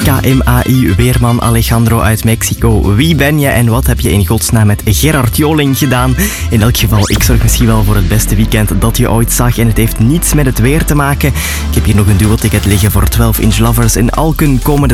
KMAI, weerman Alejandro uit Mexico. Wie ben je en wat heb je in godsnaam met Gerard Joling gedaan? In elk geval, ik zorg misschien wel voor het beste weekend dat je ooit zag en het heeft niets met het weer te maken. Ik heb hier nog een duo-ticket liggen voor 12 Inch Lovers in Alken komende